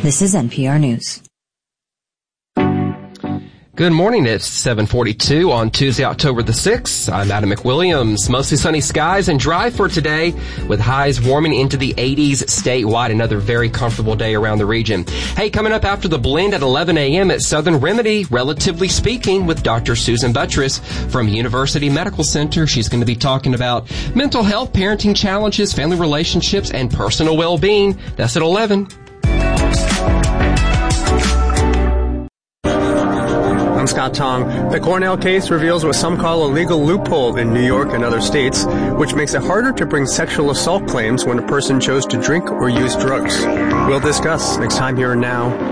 This is NPR News. Good morning. It's 7:42 on Tuesday, October the 6th. I'm Adam McWilliams. Mostly sunny skies and dry for today with highs warming into the 80s statewide. Another very comfortable day around the region. Hey, coming up after the blend at 11 a.m. at Southern Remedy, Relatively Speaking, with Dr. Susan Buttress from University Medical Center. She's going to be talking about mental health, parenting challenges, family relationships, and personal well-being. That's at 11. I'm Scott Tong. The Cornell case reveals what some call a legal loophole in New York and other states, which makes it harder to bring sexual assault claims when a person chose to drink or use drugs. We'll discuss next time here and now.